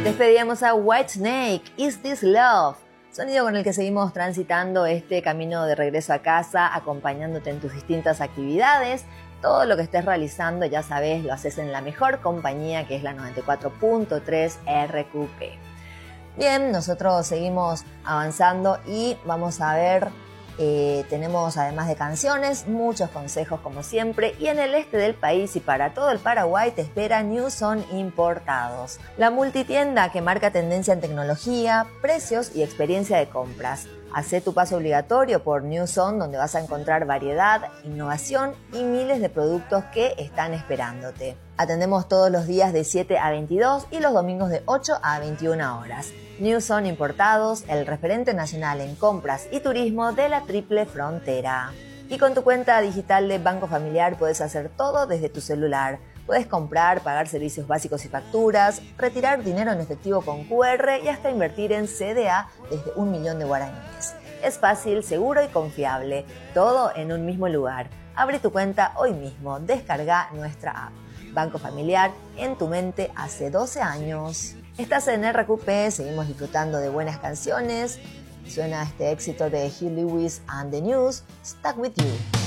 Despedíamos a Whitesnake, Is This Love? Sonido con el que seguimos transitando este camino de regreso a casa, acompañándote en tus distintas actividades. Todo lo que estés realizando, ya sabes, lo haces en la mejor compañía, que es la 94.3 RQP. Bien, nosotros seguimos avanzando y vamos a ver, tenemos además de canciones, muchos consejos como siempre, y en el este del país y para todo el Paraguay te espera Newson Importados, la multitienda que marca tendencia en tecnología, precios y experiencia de compras. Hacé tu paso obligatorio por Newson, donde vas a encontrar variedad, innovación y miles de productos que están esperándote. Atendemos todos los días de 7 a 22 y los domingos de 8 a 21 horas. Newson Importados, el referente nacional en compras y turismo de la Triple Frontera. Y con tu cuenta digital de Banco Familiar puedes hacer todo desde tu celular. Puedes comprar, pagar servicios básicos y facturas, retirar dinero en efectivo con QR y hasta invertir en CDA desde 1 millón de guaraníes. Es fácil, seguro y confiable. Todo en un mismo lugar. Abre tu cuenta hoy mismo. Descarga nuestra app. Banco Familiar, en tu mente hace 12 años. Estás en RQP, seguimos disfrutando de buenas canciones. Suena este éxito de Huey Lewis and the News, Stuck With You.